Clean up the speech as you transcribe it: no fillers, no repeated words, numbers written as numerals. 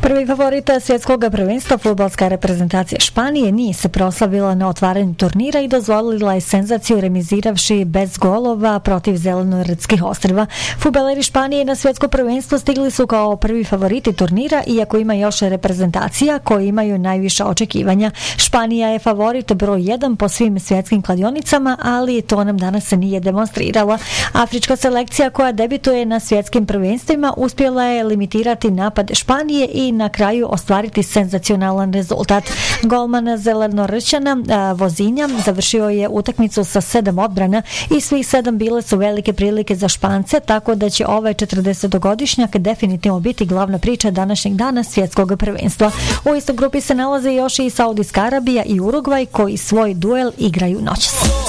Prvi favorita svjetskog prvenstva fudbalska reprezentacija Španije nije se proslavila na otvaranju turnira i dozvolila je senzaciju remiziravši bez golova protiv Zelenorodskih ostrva. Fudbaleri Španije na svjetsko prvenstvo stigli su kao prvi favoriti turnira, iako ima još reprezentacija koji imaju najviša očekivanja. Španija je favorit broj 1 po svim svjetskim kladionicama, ali to nam danas se nije demonstrirala. Afrička selekcija koja debituje na svjetskim prvenstvima uspjela je limitirati napad Španije i na kraju ostvariti senzacionalan rezultat. Golman Zelenorodčana Vozinja završio je utakmicu sa 7 odbrana i svih 7 bile su velike prilike za Špance, tako da će ovaj 40-godišnjak definitivno biti glavna priča današnjeg dana svjetskog prvenstva. U istoj grupi se nalaze još i Saudijska Arabija i Urugvaj koji svoj duel igraju noćas.